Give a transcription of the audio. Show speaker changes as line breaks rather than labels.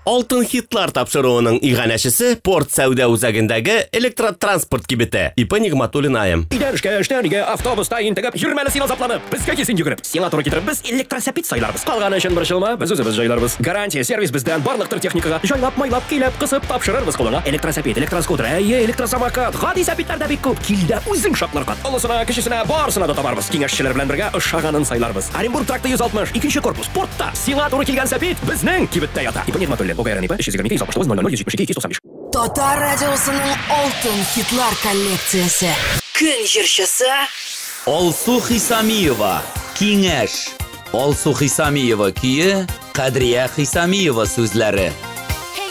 Алтын хитлар тапшыруының иганәчесе порт сәүдә үзәгендәге электротранспорт кибете. Ипа Нигъматуллин айым.
Идән эшкә, эштән өйгә, автобуста интегеп, йөрмәле син азапланып, безгә кисен йөгереп. Сиңа туры китереп, без электросәпит сайларбыз. Калганы өчен борчылма, без үзебез җайларбыз. Гарантия сервис бездән барлык техникага җайлап, майлап, килеп, кысып тапшырырбыз кулыңа. Электросәпит, электроскутер, электросамокат, гади сәпитләрдә бик күп. Килдә үзең шатларга. Олысына, кечесенә, барысына да табарбыз. Киңәшчеләр белән бергә ошаганын сайларбыз. Оренбург тракты 160, 2нче корпус, портта. Сиңа туры килгән сәпит безнең кибеттә ята. Ипа Нигъматуллин, ОГРН ИП 322
Татар радиосының алтын хитлар коллекциясе. Көн җырчысы
Алсу Хисамиева. Киңәш. Алсу Хисамиева көе, Кадрия Хисамиева сүзләре.